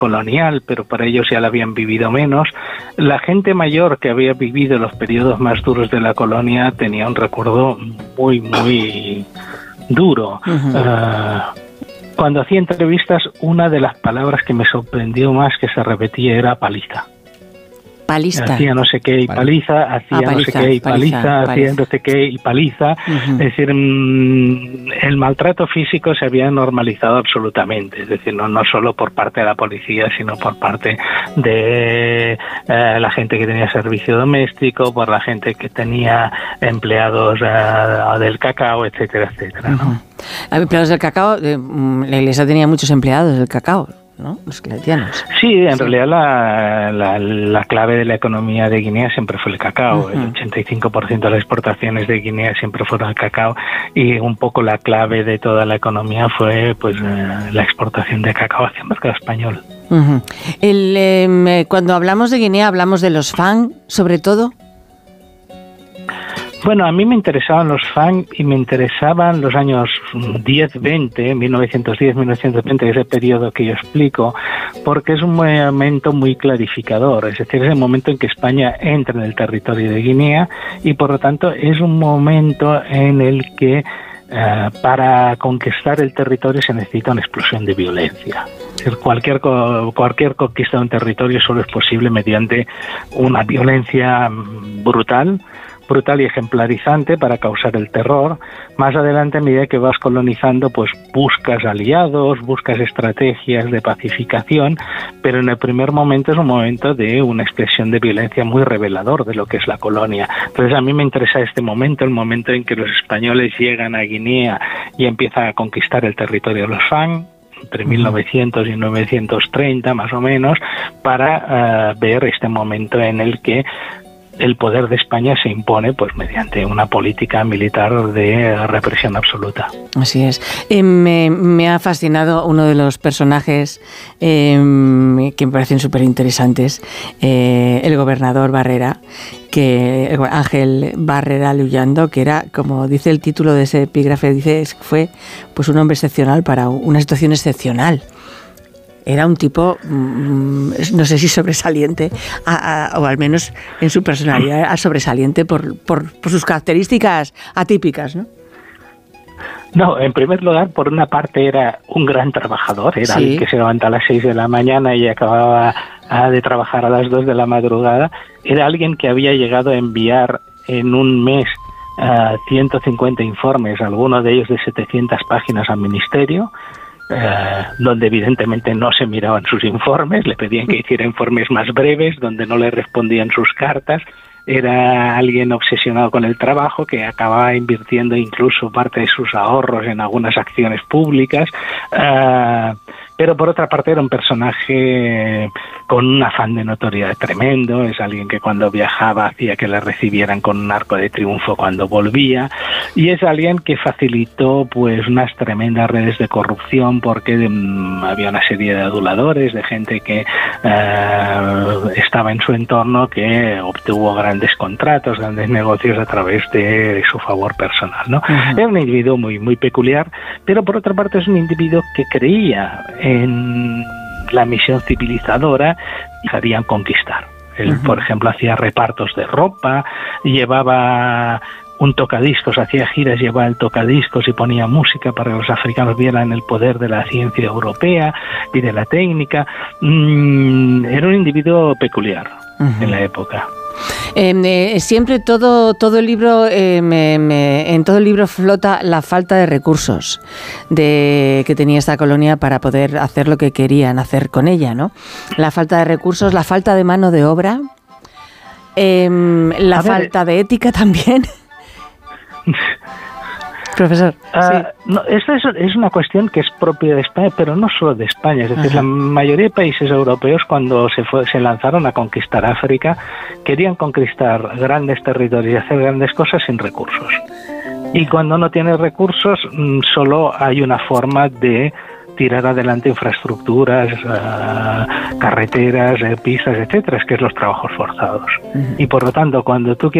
colonial, pero para ellos ya la habían vivido menos. La gente mayor que había vivido los periodos más duros de la colonia tenía un recuerdo muy, muy duro. Cuando hacía entrevistas, una de las palabras que me sorprendió más que se repetía era paliza. Palista. Hacía no sé qué y paliza, hacía no sé qué y paliza, hacía no sé qué y paliza. Es decir, el maltrato físico se había normalizado absolutamente. Es decir, no solo por parte de la policía, sino por parte de la gente que tenía servicio doméstico, por la gente que tenía empleados del cacao, etcétera, etcétera, ¿no? Empleados del cacao, la Iglesia tenía muchos empleados del cacao, ¿no? Los claretianos. Sí, en realidad la clave de la economía de Guinea siempre fue el cacao. El 85% de las exportaciones de Guinea siempre fueron el cacao, y un poco la clave de toda la economía fue la exportación de cacao hacia el mercado español. Cuando hablamos de Guinea, hablamos de los Fang, sobre todo. Bueno, a mí me interesaban los Fang y me interesaban los años 10-20, 1910-1920, ese periodo que yo explico, porque es un momento muy clarificador. Es decir, es el momento en que España entra en el territorio de Guinea y, por lo tanto, es un momento en el que para conquistar el territorio se necesita una explosión de violencia. Es decir, cualquier conquista de un territorio solo es posible mediante una violencia brutal y ejemplarizante para causar el terror. Más adelante, a medida que vas colonizando, pues buscas aliados, buscas estrategias de pacificación, pero en el primer momento es un momento de una expresión de violencia muy revelador de lo que es la colonia. Entonces, a mí me interesa este momento, el momento en que los españoles llegan a Guinea y empiezan a conquistar el territorio de los Fang, entre 1900 y 1930 más o menos, para ver este momento en el que el poder de España se impone pues mediante una política militar de represión absoluta. Así es. Me ha fascinado uno de los personajes que me parecen súper interesantes, el gobernador Barrera, Ángel Barrera Luyando, que era, como dice el título de ese epígrafe, fue pues un hombre excepcional para una situación excepcional. Era un tipo, no sé si sobresaliente, o al menos en su personalidad sobresaliente por sus características atípicas, ¿no? No, en primer lugar, por una parte era un gran trabajador, era alguien que se levanta a las 6 de la mañana y acababa de trabajar a las 2 de la madrugada. Era alguien que había llegado a enviar en un mes 150 informes, algunos de ellos de 700 páginas al ministerio, donde evidentemente no se miraban sus informes, le pedían que hiciera informes más breves, donde no le respondían sus cartas. Era alguien obsesionado con el trabajo, que acababa invirtiendo incluso parte de sus ahorros en algunas acciones públicas, pero por otra parte era un personaje con un afán de notoriedad tremendo. Es alguien que cuando viajaba hacía que le recibieran con un arco de triunfo cuando volvía, y es alguien que facilitó pues unas tremendas redes de corrupción, porque había una serie de aduladores, de gente que estaba en su entorno, que obtuvo grandes contratos, grandes negocios a través de su favor personal, ¿no? Era un individuo muy, muy peculiar, pero por otra parte es un individuo que creía en la misión civilizadora y querían conquistar. Él, por ejemplo, hacía repartos de ropa, llevaba un tocadiscos, hacía giras, llevaba el tocadiscos y ponía música para que los africanos vieran el poder de la ciencia europea y de la técnica. Era un individuo peculiar en la época. Siempre todo el libro, en todo el libro flota la falta de recursos que tenía esta colonia para poder hacer lo que querían hacer con ella, ¿no? La falta de recursos, la falta de mano de obra, la falta de ética también. Profesor. No, esta es una cuestión que es propia de España, pero no solo de España. Es decir, la mayoría de países europeos, cuando se lanzaron a conquistar África, querían conquistar grandes territorios y hacer grandes cosas sin recursos. Y cuando no tienes recursos, solo hay una forma de tirar adelante infraestructuras, carreteras, pistas, etcétera, que es los trabajos forzados. Y por lo tanto, cuando tú